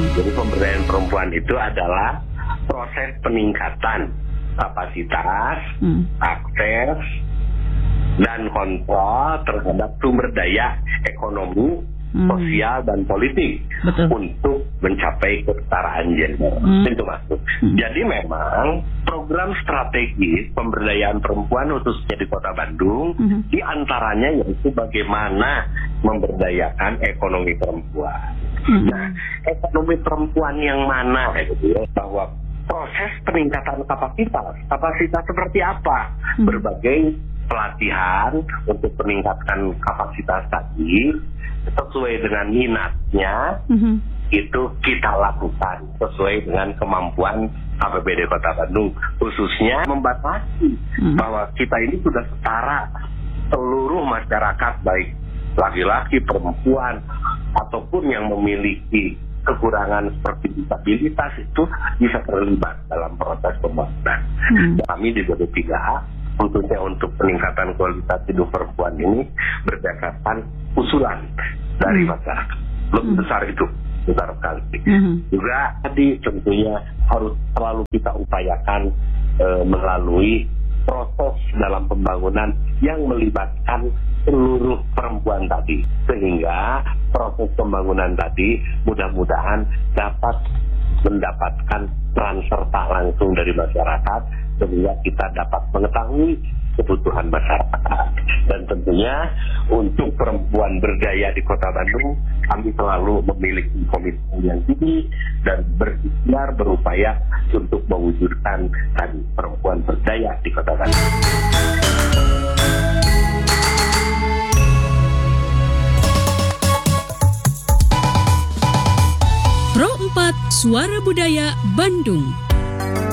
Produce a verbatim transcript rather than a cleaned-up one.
Jadi pemberdayaan perempuan itu adalah proses peningkatan kapasitas, hmm. akses, dan kontrol terhadap sumber daya ekonomi, hmm. sosial, dan politik. Betul. Untuk mencapai kesetaraan gender. Hmm. Itu maksud. Hmm. Jadi memang program strategis pemberdayaan perempuan khususnya di Kota Bandung, hmm. diantaranya yaitu bagaimana memberdayakan ekonomi perempuan. Hmm. Nah, ekonomi perempuan yang mana gitu ya, bahwa proses peningkatan kapasitas, kapasitas seperti apa? Hmm. Berbagai pelatihan untuk meningkatkan kapasitas tadi sesuai dengan minatnya, mm-hmm. itu kita lakukan sesuai dengan kemampuan A P B D Kota Bandung, khususnya membatasi mm-hmm. bahwa kita ini sudah setara seluruh masyarakat, baik laki-laki, perempuan, ataupun yang memiliki kekurangan seperti disabilitas itu bisa terlibat dalam proses pembangunan. Hmm. Kami di B D tiga A khususnya untuk peningkatan kualitas hidup perempuan ini berdasarkan usulan dari hmm. masyarakat. Lebih hmm. besar itu, besar sekali. Hmm. Juga tadi tentunya harus selalu kita upayakan e, melalui proses dalam pembangunan yang melibatkan seluruh perempuan tadi, sehingga proses pembangunan tadi mudah-mudahan dapat mendapatkan peran serta langsung dari masyarakat, sehingga kita dapat mengetahui kebutuhan masyarakat. Dan tentunya untuk perempuan berdaya di Kota Bandung, kami selalu memiliki komitmen yang tinggi dan berikhtiar berupaya untuk mewujudkan tadi perempuan berdaya di Kota Bandung. Pro empat Suara Budaya Bandung.